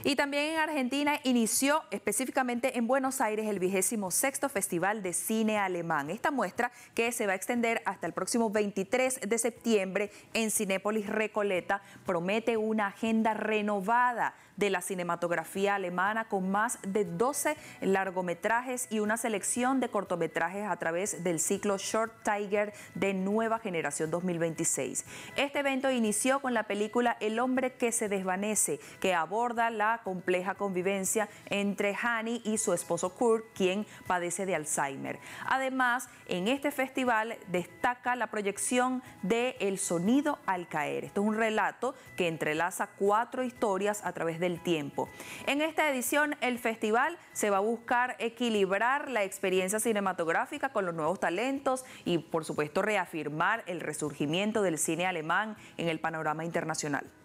Y también en Argentina inició específicamente en Buenos Aires el 26º Festival de Cine Alemán. Esta muestra, que se va a extender hasta el próximo 23 de septiembre en Cinépolis Recoleta, promete una agenda renovada de la cinematografía alemana con más de 12 largometrajes y una selección de cortometrajes a través del ciclo Short Tiger de Nueva Generación 2026. Este evento inició con la película El hombre que se desvanece, que aborda la compleja convivencia entre Hani y su esposo Kurt, quien padece de Alzheimer. Además, en este festival destaca la proyección de El sonido al caer. Esto es un relato que entrelaza 4 historias a través del tiempo. En esta edición, el festival se va a buscar equilibrar la experiencia cinematográfica con los nuevos talentos y, por supuesto, reafirmar el resurgimiento del cine alemán en el panorama internacional.